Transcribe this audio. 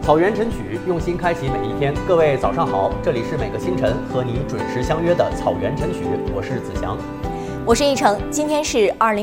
草原晨曲，用心开启每一天。各位早上好，这里是每个清晨和你准时相约的草原晨曲，我是子祥， 我是一成。今天是